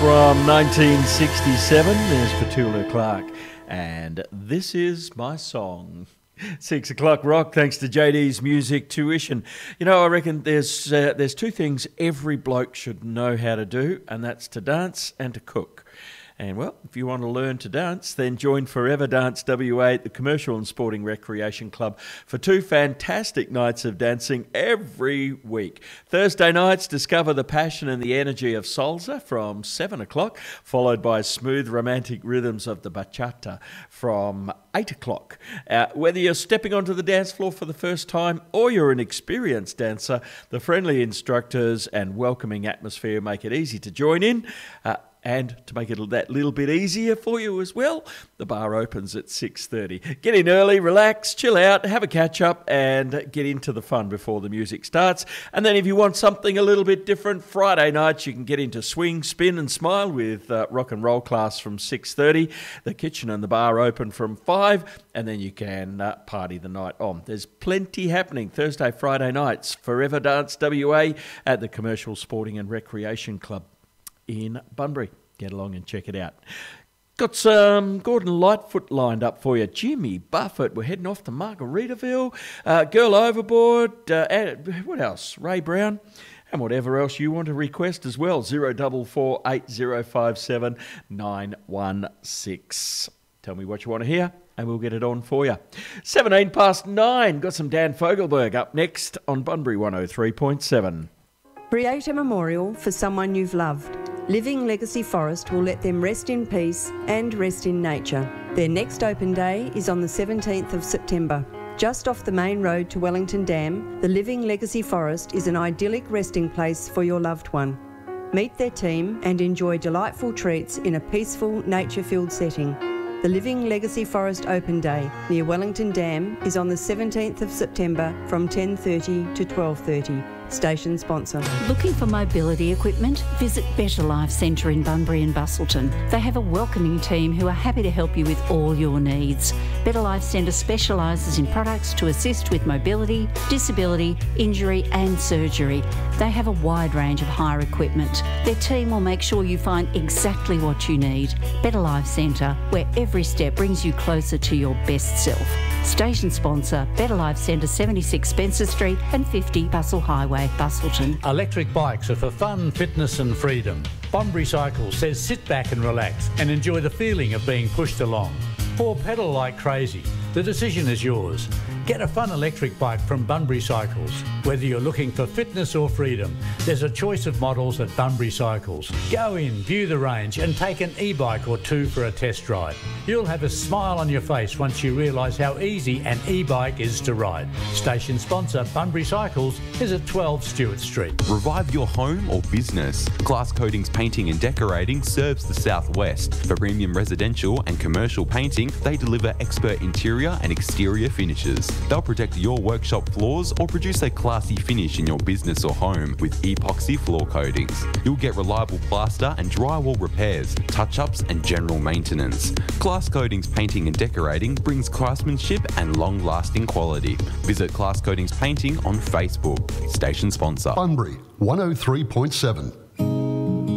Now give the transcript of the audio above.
from 1967. There's Petula Clark, and This Is My Song. 6 o'clock rock, thanks to JD's Music Tuition. You know, I reckon there's two things every bloke should know how to do, and that's to dance and to cook. And, well, if you want to learn to dance, then join Forever Dance WA at the Commercial and Sporting Recreation Club for 2 fantastic nights of dancing every week. Thursday nights, discover the passion and the energy of salsa from 7 o'clock, followed by smooth romantic rhythms of the bachata from 8 o'clock. Whether you're stepping onto the dance floor for the first time or you're an experienced dancer, the friendly instructors and welcoming atmosphere make it easy to join in. And to make it that little bit easier for you as well, the bar opens at 6:30. Get in early, relax, chill out, have a catch-up, and get into the fun before the music starts. And then if you want something a little bit different, Friday nights you can get into swing, spin and smile with rock and roll class from 6:30. The kitchen and the bar open from 5, and then you can party the night on. There's plenty happening Thursday, Friday nights. Forever Dance WA at the Commercial Sporting and Recreation Club in Bunbury. Get along and check it out. Got some Gordon Lightfoot lined up for you. Jimmy Buffett. We're heading off to Margaritaville. Girl Overboard. What else? Ray Brown. And whatever else you want to request as well. 0448 8057 916. Tell me what you want to hear and we'll get it on for you. 17 past 9. Got some Dan Fogelberg up next on Bunbury 103.7. Create a memorial for someone you've loved. Living Legacy Forest will let them rest in peace and rest in nature. Their next open day is on the 17th of September. Just off the main road to Wellington Dam, the Living Legacy Forest is an idyllic resting place for your loved one. Meet their team and enjoy delightful treats in a peaceful, nature-filled setting. The Living Legacy Forest Open Day near Wellington Dam is on the 17th of September from 10:30 to 12:30. Station sponsor. Looking for mobility equipment? Visit Better Life Centre in Bunbury and Bustleton. They have a welcoming team who are happy to help you with all your needs. Better Life Centre specialises in products to assist with mobility, disability, injury and surgery. They have a wide range of hire equipment. Their team will make sure you find exactly what you need. Better Life Centre, where every step brings you closer to your best self. Station sponsor, Better Life Centre, 76 Spencer Street and 50 Bustle Highway, Bustleton. Electric bikes are for fun, fitness and freedom. Bunbury Cycles says sit back and relax and enjoy the feeling of being pushed along. Or pedal like crazy. The decision is yours. Get a fun electric bike from Bunbury Cycles. Whether you're looking for fitness or freedom, there's a choice of models at Bunbury Cycles. Go in, view the range and take an e-bike or 2 for a test drive. You'll have a smile on your face once you realise how easy an e-bike is to ride. Station sponsor Bunbury Cycles is at 12 Stewart Street. Revive your home or business. Glass Coatings Painting and Decorating serves the southwest. For premium residential and commercial painting, they deliver expert interior and exterior finishes. They'll protect your workshop floors or produce a classy finish in your business or home with epoxy floor coatings. You'll get reliable plaster and drywall repairs, touch-ups and general maintenance. Glass Coatings Painting and Decorating brings craftsmanship and long-lasting quality. Visit Glass Coatings Painting on Facebook. Station sponsor. Bunbury 103.7.